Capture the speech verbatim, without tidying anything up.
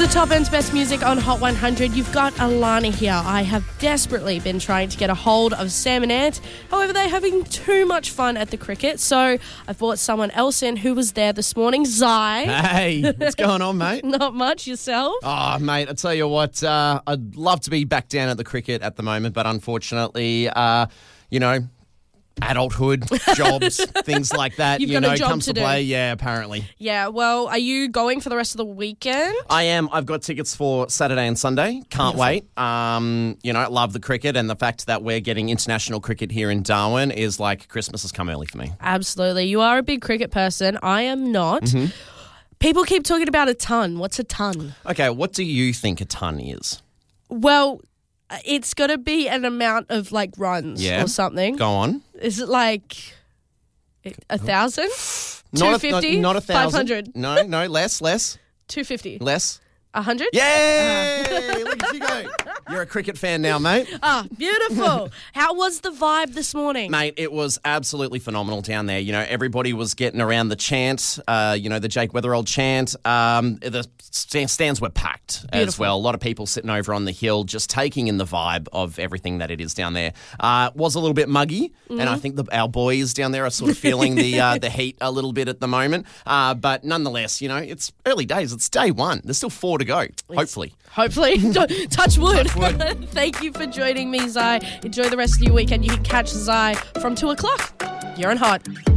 the Top End's best music on Hot one hundred. You've got Alana here. I have desperately been trying to get a hold of Sam and Ant. However, they're having too much fun at the cricket, so I've brought someone else in who was there this morning, Zai. Hey, what's going on, mate? Not much, yourself? Oh, mate, I tell you what, uh, I'd love to be back down at the cricket at the moment, but unfortunately, uh, you know, adulthood, jobs, things like that, You've you got a know, job comes to to do. play. Yeah, apparently. Yeah, well, are you going for the rest of the weekend? I am. I've got tickets for Saturday and Sunday. Can't wait. Um, you know, love the cricket, and the fact that we're getting international cricket here in Darwin is like Christmas has come early for me. Absolutely. You are a big cricket person. I am not. Mm-hmm. People keep talking about a ton. What's a ton? Okay, what do you think a ton is? Well, it's got to be an amount of like runs Yeah. or something. Go on. Is it like a thousand? Not Two a, fifty? not, not a thousand. Five hundred? No, no, less, less, Two fifty? less. A hundred? Yay! Look at you go. You're a cricket fan now, mate. Ah, beautiful. How was the vibe this morning? Mate, it was absolutely phenomenal down there. You know, everybody was getting around the chant, uh, you know, the Jake Weatherall chant. Um, the stand- stands were packed as Beautiful. well. A lot of people sitting over on the hill just taking in the vibe of everything that it is down there. Uh, was a little bit muggy, Mm-hmm. and I think the, our boys down there are sort of feeling the uh, the heat a little bit at the moment. Uh, but nonetheless, you know, it's early days. It's day one. There's still four to go, hopefully. Hopefully. Touch wood. Touch wood. Thank you for joining me, Zai. Enjoy the rest of your weekend. You can catch Zai from two o'clock. You're on Hot.